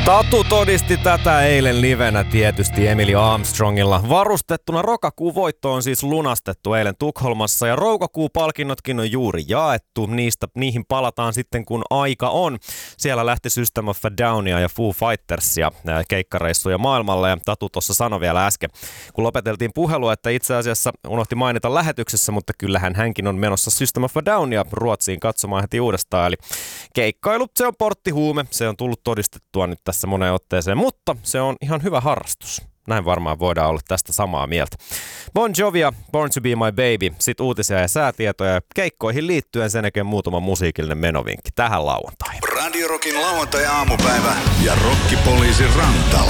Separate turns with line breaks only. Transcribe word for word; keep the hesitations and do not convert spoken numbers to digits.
Tatu todisti tätä eilen livenä tietysti Emily Armstrongilla. Varustettuna Rokakuun voitto on siis lunastettu eilen Tukholmassa ja Roukakuupalkinnotkin on juuri jaettu. Niistä, niihin palataan sitten kun aika on. Siellä lähti System of a Downia ja Foo Fightersia keikkareissuja maailmalle ja Tatu tuossa sanoi vielä äsken, kun lopeteltiin puhelua, että itse asiassa unohti mainita lähetyksessä, mutta kyllähän hänkin on menossa System of a Downia Ruotsiin katsomaan heti uudestaan. Eli keikkailu, se on porttihuume, se on tullut todistettua nyt tässä moneen otteeseen, mutta se on ihan hyvä harrastus. Näin varmaan voidaan olla tästä samaa mieltä. Bon Jovia, Born to be my baby, sit uutisia ja säätietoja ja keikkoihin liittyen sen jälkeen muutama musiikillinen menovinkki tähän lauantaihin.
Radio Rockin lauantai-aamupäivä ja Rokkipoliisi Rantala.